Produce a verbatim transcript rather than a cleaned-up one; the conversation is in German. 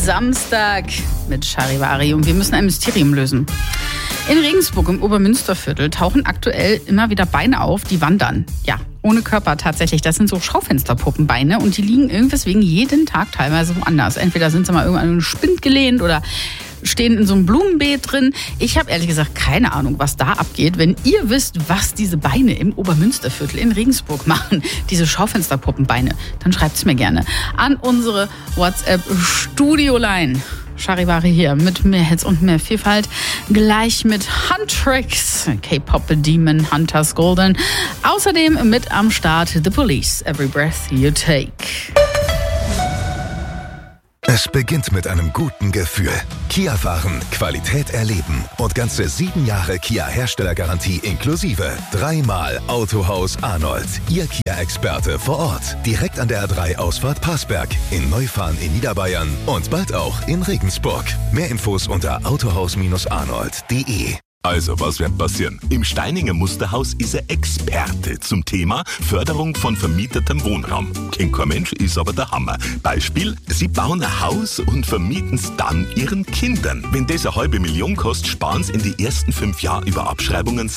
Samstag mit Charivari und wir müssen ein Mysterium lösen. In Regensburg im Obermünsterviertel tauchen aktuell immer wieder Beine auf, die wandern. Ja, ohne Körper tatsächlich. Das sind so Schaufensterpuppenbeine und die liegen irgendweswegen jeden Tag teilweise woanders. Entweder sind sie mal irgendwann an einen Spind gelehnt oder stehen in so einem Blumenbeet drin. Ich habe ehrlich gesagt keine Ahnung, was da abgeht. Wenn ihr wisst, was diese Beine im Obermünsterviertel in Regensburg machen, diese Schaufensterpuppenbeine, dann schreibt es mir gerne an unsere WhatsApp-Studioline. Charivari hier mit mehr Hits und mehr Vielfalt. Gleich mit Huntrix, K-Pop-Demon Hunters Golden. Außerdem mit am Start The Police, Every Breath You Take. Es beginnt mit einem guten Gefühl. Kia fahren, Qualität erleben und ganze sieben Jahre Kia-Herstellergarantie inklusive. Dreimal Autohaus Arnold. Ihr Kia-Experte vor Ort. Direkt an der A drei Ausfahrt Passberg. In Neufahren in Niederbayern und bald auch in Regensburg. Mehr Infos unter autohaus arnold punkt de. Also, was wird passieren? Im Steininger Musterhaus ist er Experte zum Thema Förderung von vermietetem Wohnraum. Kennt kein Mensch, ist aber der Hammer. Beispiel, sie bauen ein Haus und vermieten es dann ihren Kindern. Wenn das eine halbe Million kostet, sparen sie in die ersten fünf Jahren über Abschreibungen